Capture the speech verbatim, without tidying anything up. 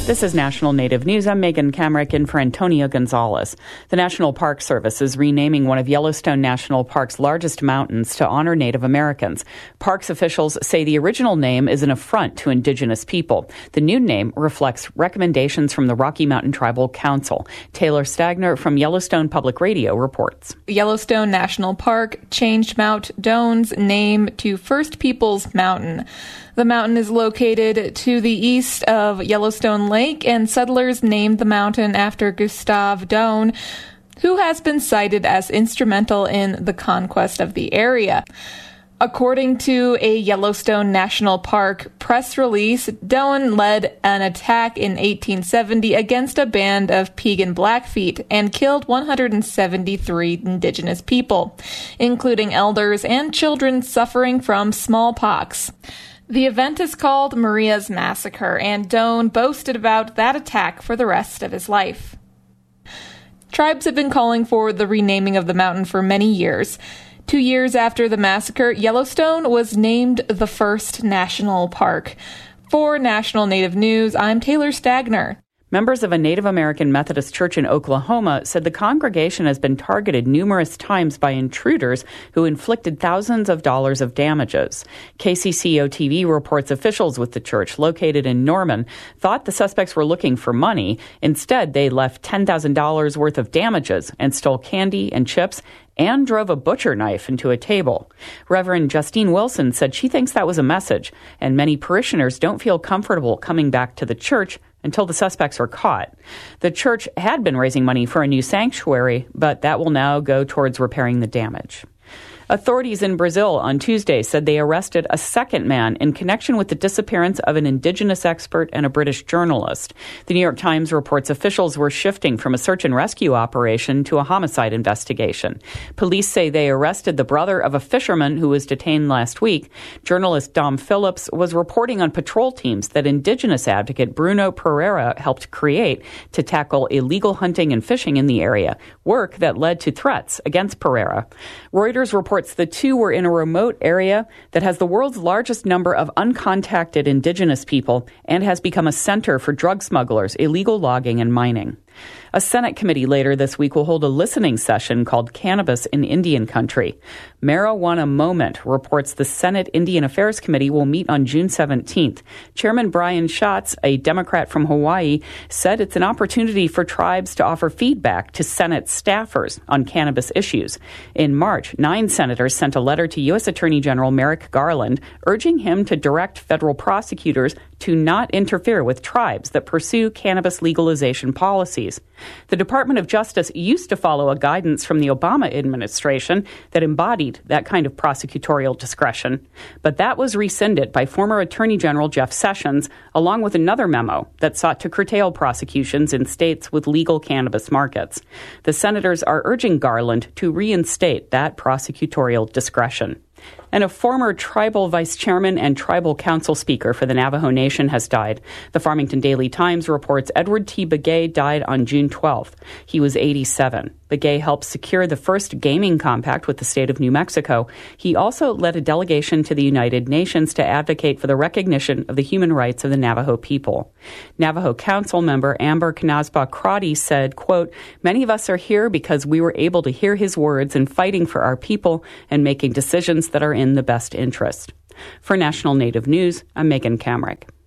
This is National Native News. I'm Megan Kamrick in for Antonia Gonzalez. The National Park Service is renaming one of Yellowstone National Park's largest mountains to honor Native Americans. Parks officials say the original name is an affront to Indigenous people. The new name reflects recommendations from the Rocky Mountain Tribal Council. Taylor Stagner from Yellowstone Public Radio reports. Yellowstone National Park changed Mount Doan's name to First Peoples Mountain. The mountain is located to the east of Yellowstone Lake, and settlers named the mountain after Gustav Doan, who has been cited as instrumental in the conquest of the area. According to a Yellowstone National Park press release, Doan led an attack in eighteen seventy against a band of Piegan Blackfeet and killed one hundred seventy-three Indigenous people, including elders and children suffering from smallpox. The event is called Maria's Massacre, and Doan boasted about that attack for the rest of his life. Tribes have been calling for the renaming of the mountain for many years. Two years after the massacre, Yellowstone was named the first national park. For National Native News, I'm Taylor Stagner. Members of a Native American Methodist church in Oklahoma said the congregation has been targeted numerous times by intruders who inflicted thousands of dollars of damages. K C C O T V reports officials with the church, located in Norman, thought the suspects were looking for money. Instead, they left ten thousand dollars worth of damages and stole candy and chips and drove a butcher knife into a table. Reverend Justine Wilson said she thinks that was a message, and many parishioners don't feel comfortable coming back to the church until the suspects are caught. The church had been raising money for a new sanctuary, but that will now go towards repairing the damage. Authorities in Brazil on Tuesday said they arrested a second man in connection with the disappearance of an Indigenous expert and a British journalist. The New York Times reports officials were shifting from a search and rescue operation to a homicide investigation. Police say they arrested the brother of a fisherman who was detained last week. Journalist Dom Phillips was reporting on patrol teams that Indigenous advocate Bruno Pereira helped create to tackle illegal hunting and fishing in the area, work that led to threats against Pereira. Reuters reports the two were in a remote area that has the world's largest number of uncontacted Indigenous people and has become a center for drug smugglers, illegal logging, and mining. A Senate committee later this week will hold a listening session called Cannabis in Indian Country. Marijuana Moment reports the Senate Indian Affairs Committee will meet on June seventeenth. Chairman Brian Schatz, a Democrat from Hawaii, said it's an opportunity for tribes to offer feedback to Senate staffers on cannabis issues. In March, nine senators sent a letter to U S Attorney General Merrick Garland urging him to direct federal prosecutors to not interfere with tribes that pursue cannabis legalization policies. The Department of Justice used to follow a guidance from the Obama administration that embodied that kind of prosecutorial discretion, but that was rescinded by former Attorney General Jeff Sessions, along with another memo that sought to curtail prosecutions in states with legal cannabis markets. The senators are urging Garland to reinstate that prosecutorial discretion. And a former tribal vice chairman and tribal council speaker for the Navajo Nation has died. The Farmington Daily Times reports Edward T. Begay died on June twelfth. He was eighty-seven. Begay helped secure the first gaming compact with the state of New Mexico. He also led a delegation to the United Nations to advocate for the recognition of the human rights of the Navajo people. Navajo Council member Amber Knazba Crotty said, quote, "Many of us are here because we were able to hear his words in fighting for our people and making decisions that are in the best interest." For National Native News, I'm Megan Kamrick.